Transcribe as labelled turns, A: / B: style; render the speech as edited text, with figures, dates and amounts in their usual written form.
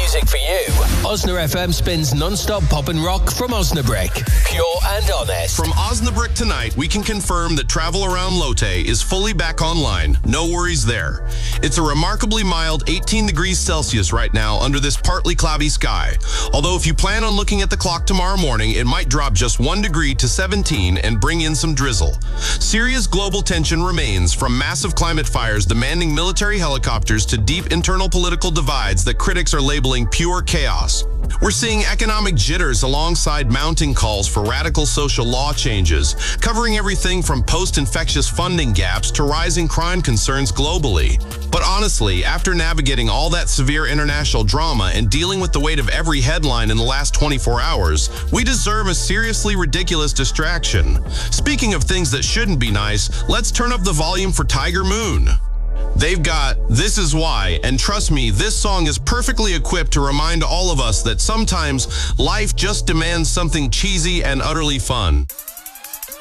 A: music for you. Osna FM spins non-stop pop and rock from Osnabrück. Pure and honest.
B: From Osnabrück tonight, we can confirm that travel around Lotte is fully back online. No worries there. It's a remarkably mild 18 degrees Celsius right now under this partly cloudy sky. Although if you plan on looking at the clock tomorrow morning, it might drop just 1 degree to 17 and bring in some drizzle. Serious global tension remains, from massive climate fires demanding military helicopters to deep internal political divides that critics are labeling pure chaos. We're seeing economic jitters alongside mounting calls for radical social law changes, covering everything from post-infectious funding gaps to rising crime concerns globally. But honestly, after navigating all that severe international drama and dealing with the weight of every headline in the last 24 hours, we deserve a seriously ridiculous distraction. Speaking of things that shouldn't be nice, let's turn up the volume for Tiger Moon. They've got This Is Why, and trust me, this song is perfectly equipped to remind all of us that sometimes life just demands something cheesy and utterly fun.